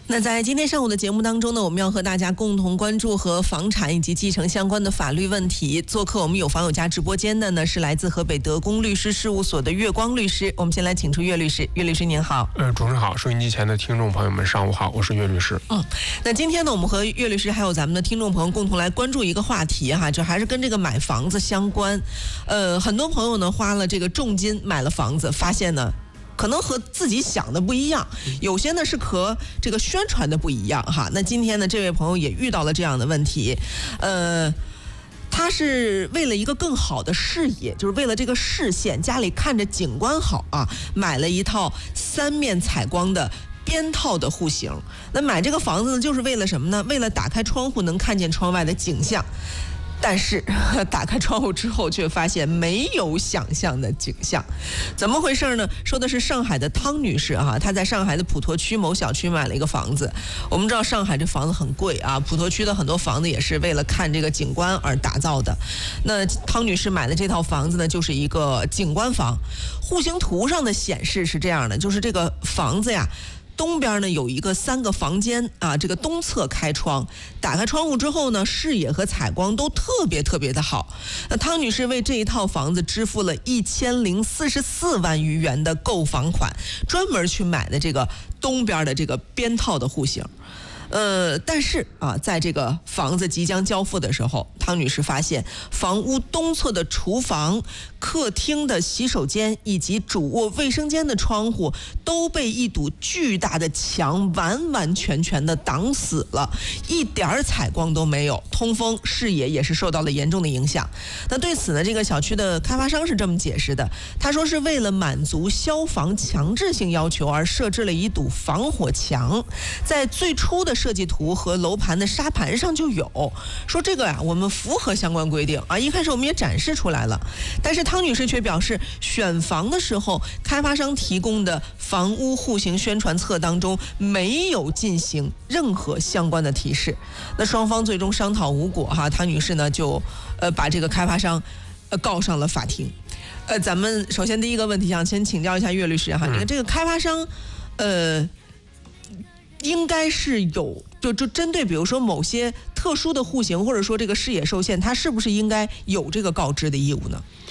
那在今天上午的节目当中呢，我们要和大家共同关注和房产以及继承相关的法律问题。做客我们有房有家直播间的呢是来自河北德公律师事务所的岳光律师。我们先来请出岳律师。岳律师您好。 主持人好，收音机前的听众朋友们上午好，我是岳律师。 那今天呢，我们和岳律师还有咱们的听众朋友共同来关注一个话题哈，就还是跟这个买房子相关。很多朋友呢花了这个重金买了房子，发现呢可能和自己想的不一样，有些呢是和这个宣传的不一样哈。那今天呢，这位朋友也遇到了这样的问题，他是为了一个更好的视野，就是为了这个视线，家里看着景观好啊，买了一套3面采光的边套的户型。那买这个房子呢，就是为了什么呢？为了打开窗户能看见窗外的景象。但是打开窗户之后却发现没有想象的景象，怎么回事呢？说的是上海的汤女士啊，她在上海的普陀区某小区买了一个房子。我们知道上海这房子很贵啊，普陀区的很多房子也是为了看这个景观而打造的。那汤女士买的这套房子呢，就是一个景观房。户型图上的显示是这样的，就是这个房子呀，东边呢有一个3个房间啊，这个东侧开窗，打开窗户之后呢，视野和采光都特别的好。那汤女士为这一套房子支付了1044万余元的购房款，专门去买的这个东边的这个边套的户型。但是啊，在这个房子即将交付的时候，汤女士发现房屋东侧的厨房、客厅的洗手间以及主卧卫生间的窗户都被一堵巨大的墙完全的挡死了，一点采光都没有，通风视野也是受到了严重的影响。那对此呢，这个小区的开发商是这么解释的，他说是为了满足消防强制性要求而设置了一堵防火墙，在最初的设计图和楼盘的沙盘上就有，说这个呀，我们符合相关规定啊，一开始我们也展示出来了。但是汤女士却表示，选房的时候，开发商提供的房屋户型宣传册当中没有进行任何相关的提示。那双方最终商讨无果哈，汤女士呢就把这个开发商告上了法庭。咱们首先第一个问题想先请教一下岳律师哈，你看这个开发商应该是有就针对比如说某些特殊的户型或者说这个视野受限，它是不是应该有这个告知的义务呢？